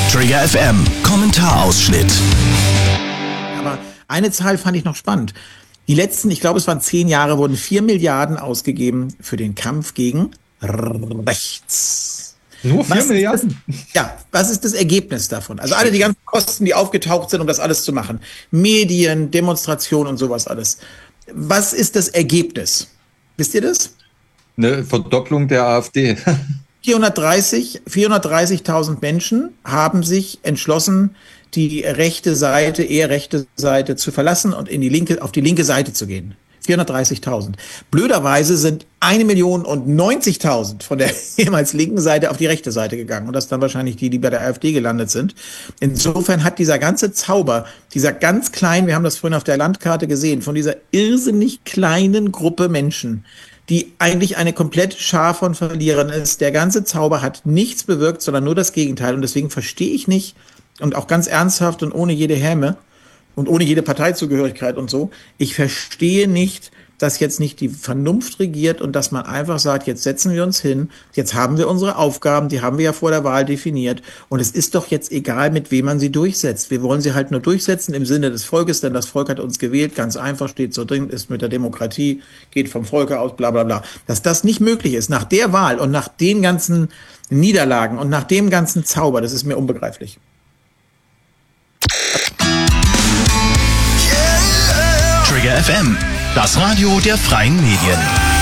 Trigger FM, Kommentarausschnitt. Aber eine Zahl fand ich noch spannend. Die letzten, ich glaube, es waren 10 Jahre, wurden 4 Milliarden ausgegeben für den Kampf gegen rechts. Nur 4 Milliarden? Was ist das Ergebnis davon? Also alle die ganzen Kosten, die aufgetaucht sind, um das alles zu machen. Medien, Demonstrationen und sowas alles. Was ist das Ergebnis? Wisst ihr das? Eine Verdopplung der AfD. 430.000 Menschen haben sich entschlossen, die rechte Seite, eher rechte Seite zu verlassen und auf die linke Seite zu gehen. 430.000. Blöderweise sind 1.090.000 von der ehemals linken Seite auf die rechte Seite gegangen. Und das dann wahrscheinlich die bei der AfD gelandet sind. Insofern hat dieser ganze Zauber, dieser ganz kleinen, wir haben das vorhin auf der Landkarte gesehen, von dieser irrsinnig kleinen Gruppe Menschen, die eigentlich eine komplett Schar von Verlierern ist. Der ganze Zauber hat nichts bewirkt, sondern nur das Gegenteil. Und deswegen verstehe ich nicht, und auch ganz ernsthaft und ohne jede Häme und ohne jede Parteizugehörigkeit und so, ich verstehe nicht, dass jetzt nicht die Vernunft regiert und dass man einfach sagt, jetzt setzen wir uns hin, jetzt haben wir unsere Aufgaben, die haben wir ja vor der Wahl definiert und es ist doch jetzt egal, mit wem man sie durchsetzt. Wir wollen sie halt nur durchsetzen im Sinne des Volkes, denn das Volk hat uns gewählt, ganz einfach, steht so drin, ist mit der Demokratie, geht vom Volke aus, bla bla bla. Dass das nicht möglich ist, nach der Wahl und nach den ganzen Niederlagen und nach dem ganzen Zauber, das ist mir unbegreiflich. Trigger FM, das Radio der freien Medien.